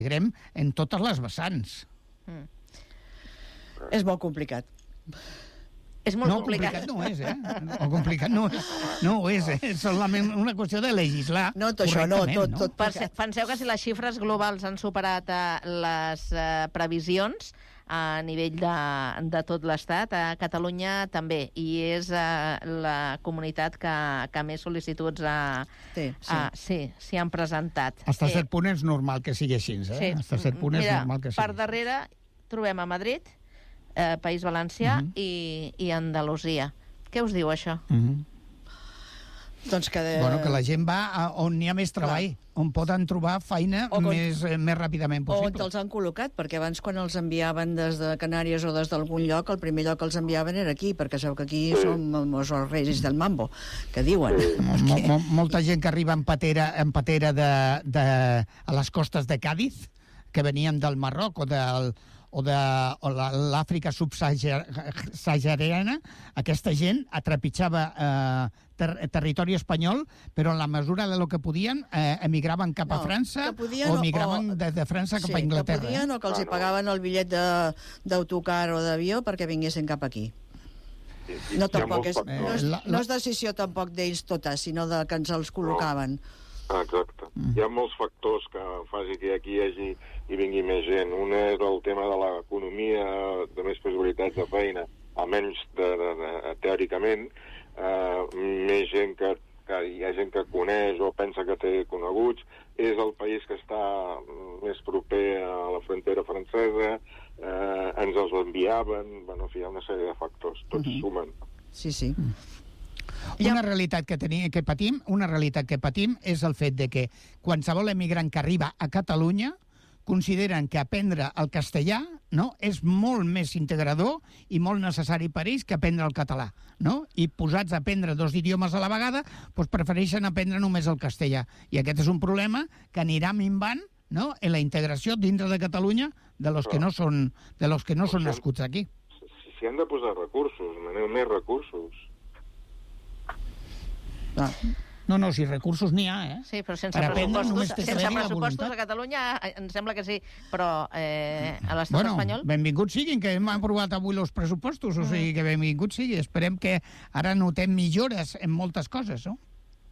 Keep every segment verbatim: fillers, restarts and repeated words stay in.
integrem en totes les vessants. Mm. És molt complicat. És molt no, complicat. complicat no és, eh? O complicat no és, no ho és, eh? És solament una qüestió de legislar no, tot això, no, tot, tot. Per, penseu que si les xifres globals han superat eh, les eh, previsions a nivell de, de tot l'Estat, a Catalunya també, i és eh, la comunitat que, que més sol·licituds ha, sí, sí. ha, sí, s'hi han presentat. Hasta eh, cert punt és normal que sigui així, eh? Sí. Hasta cert punt és Mira, normal que sigui. Per darrere trobem a Madrid, eh, País Valencià uh-huh. i, i Andalusia. Què us diu això? Uh-huh. Doncs que... De... Bueno, que la gent va a on hi ha més treball, clar, on poden trobar feina com... més, eh, més ràpidament possible. O on els han col·locat, perquè abans quan els enviaven des de Canàries o des d'algun lloc, el primer lloc que els enviaven era aquí, perquè sabeu que aquí sí. som els reis del mambo, que diuen. Sí. Mo molta gent que arriba en patera, en patera de, de, a les costes de Càdiz, que venien del Marroc o del o de l'Àfrica subsahariana, aquesta gent atrepitjava eh, ter territori espanyol, però en la mesura de lo que podien eh, emigraven cap a no, França o emigraven o, de, de França cap sí, a Anglaterra. Que podien eh? o que els hi pagaven el bitllet d'autocar o d'avió perquè vinguessin cap aquí. No, tampoc és, no, és, no és decisió tampoc d'ells totes, sinó de que ens els col·locaven. No. Exacte. Mm. Hi ha molts factors que fan que aquí hi hagi i vingui més gent. Un és el tema de l'economia, de més possibilitats de feina, almenys de, de, de, teòricament, eh, més gent que, que hi ha gent que coneix o pensa que té coneguts, és el país que està més proper a la frontera francesa, eh, ens els enviaven, bueno, hi ha una sèrie de factors, tots mm-hmm. sumen. Sí, sí. Mm. Una realitat que, tenim, que patim, una realitat que patim és el fet de que qualsevol emigrant que arriba a Catalunya consideren que aprendre el castellà, no, és molt més integrador i molt necessari per ells que aprendre el català, no? I posats a aprendre dos idiomes a la vegada, doncs prefereixen aprendre només el castellà. I aquest és un problema que anirà minvant, no, en la integració dintre de Catalunya de los que no són, de los que no són nascuts aquí. Si han de posar recursos, maneu més recursos. Ah. No, no, si recursos n'hi ha, eh? Sí, però sense pressupostos, sense pressupostos a Catalunya em sembla que sí, però eh, a l'estat bueno, espanyol... benvinguts siguin, que hem aprovat avui els pressupostos, mm. o sigui que benvinguts sigui. Esperem que ara notem millores en moltes coses, no?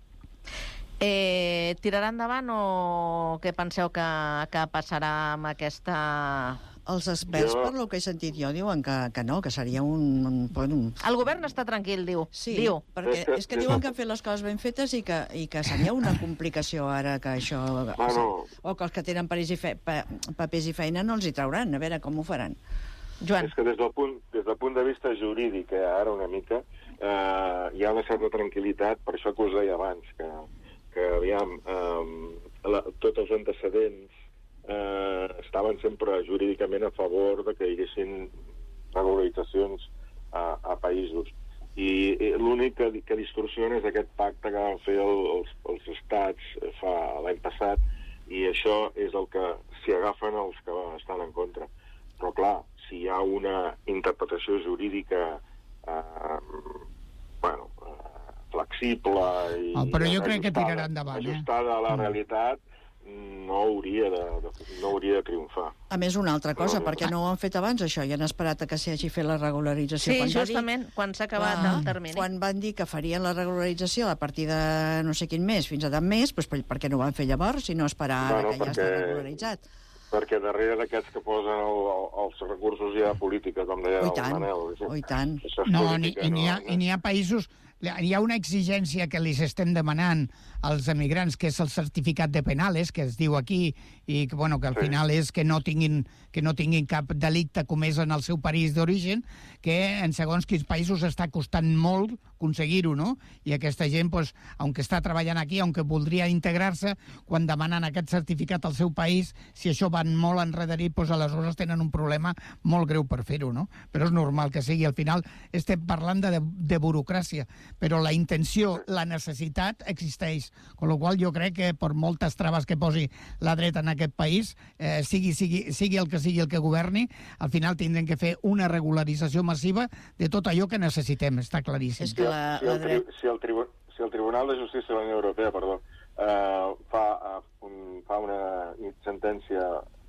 Eh, tirarà endavant o què penseu que, que passarà amb aquesta... Els experts, jo... per lo que he sentit jo, diuen que, que no, que seria un, un, un... El govern està tranquil, diu. Sí, diu. perquè és que diuen que han fet les coses ben fetes i que, i que seria una complicació ara que això... Bueno. O que els que tenen papers i, fe, pa, papers i feina no els hi trauran, a veure com ho faran. Joan. És que des del punt, des del punt de vista jurídic, eh, ara una mica, eh, hi ha una certa tranquil·litat, per això que us deia abans, que, que aviam, eh, la, tots els antecedents Eh, estaven sempre jurídicament a favor de que hi haguessin regularitzacions a, a països. I, i l'únic que, que distorsiona és aquest pacte que van fer el, els, els estats fa l'any passat, i això és el que s'hi agafen els que estan en contra. Però clar, si hi ha una interpretació jurídica eh, bueno, eh, flexible i oh, però jo crec que tirarà endavant, ajustada eh? a la realitat, no hauria de, de, no hauria de triomfar. A més, una altra cosa, no, perquè no ho han fet abans, això, i han esperat a que s'hagi fet la regularització. Sí, quan justament, dir, quan s'ha acabat quan, el termini. Quan van dir que farien la regularització a partir de no sé quin mes, fins a tant mes, doncs per, per què no ho van fer llavors, si no esperar bueno, que perquè, ja està regularitzat? Perquè darrere d'aquests que posen el, el, els recursos hi ha política, com deia el Manel. Oh, i tant. No, política, i n'hi ha, no, ha països... Hi ha una exigència que li estem demanant als emigrants, que és el certificat de penales, que es diu aquí, i que, bueno, que al sí. final és que no tinguin que no tinguin cap delicte comès en el seu país d'origen, que en segons quins països està costant molt aconseguir-ho, no? I aquesta gent, pues, aunque està treballant aquí, aunque voldria integrar-se, quan demanen aquest certificat al seu país, si això van molt enrederit, pues, aleshores tenen un problema molt greu per fer-ho, no? Però és normal que sigui. Al final estem parlant de, de burocràcia, però la intenció, la necessitat existeix, amb la qual jo crec que per moltes traves que posi la dreta en aquest país, eh, sigui, sigui, sigui el que sigui el que governi, al final tindrem que fer una regularització massiva de tot allò que necessitem, està claríssim. És que la, si, el, si, el tribu, si el Tribunal de Justícia de la Unió Europea, perdó, eh, fa, uh, un, fa una sentència